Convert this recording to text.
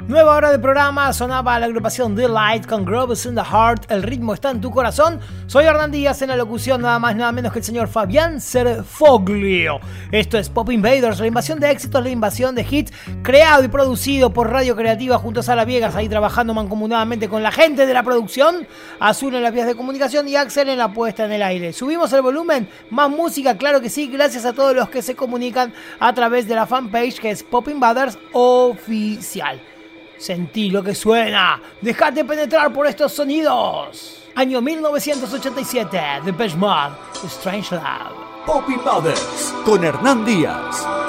Nueva hora de programa, sonaba la agrupación Delight con Grooves in the Heart, el ritmo está en tu corazón. Soy Hernán Díaz, en la locución nada más nada menos que el señor Fabián Serfoglio. Esto es Pop Invaders, la invasión de éxitos, la invasión de hits, creado y producido por Radio Creativa junto a Sala Viegas, ahí trabajando mancomunadamente con la gente de la producción, Azul en las vías de comunicación y Axel en la puesta en el aire. Subimos el volumen, más música, claro que sí, gracias a todos los que se comunican a través de la fanpage que es Pop Invaders Oficial. Sentí lo que suena, dejate penetrar por estos sonidos. Año 1987, Depeche Mode, Strange Love. Pop Invaders con Hernán Díaz.